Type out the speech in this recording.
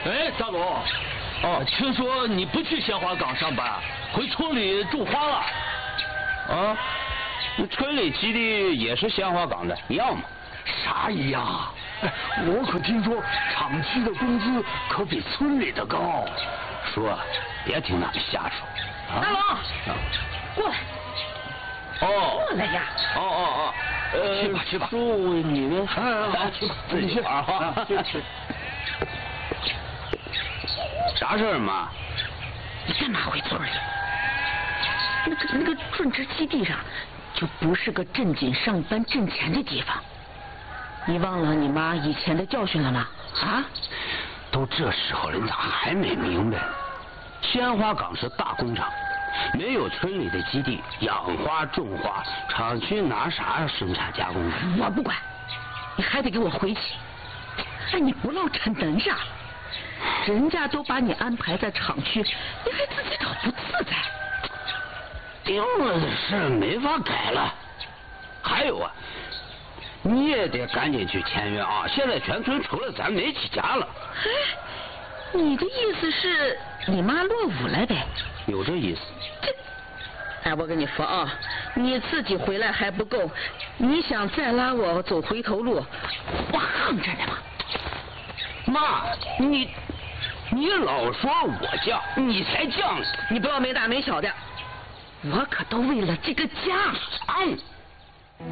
哎，大龙，听说你不去鲜花岗上班，回村里种花了。 啊，那村里基地也是鲜花岗的，一样嘛。 啥一样？哎，我可听说厂区的工资可比村里的高。 叔，别听他们瞎说。 大龙，过来。过来呀！ 去吧。叔，你呢？ 去吧， 自己玩哈。 去。 啥事儿，妈？ 你干嘛回村里？那个种植基地上就不是个正经上班挣钱的地方。你忘了你妈以前的教训了吗？啊？ 都这时候了，你咋还没明白？鲜花岗是大工厂，没有村里的基地养花种花，厂区拿啥生产加工的？ 我不管，你还得给我回去。哎，你不落产能啥？人家都把你安排在厂区，你还自己搞不自在。 定了的事没法改了。还有啊，你也得赶紧去签约啊！现在全村除了咱没起家了。 哎，你的意思是你妈落伍了呗？ 有这意思。 哎，我跟你说啊，你自己回来还不够，你想再拉我走回头路，我横着呢嘛。 妈，你老说我犟，你才犟呢！ 你不要没大没小的，我可都为了这个家。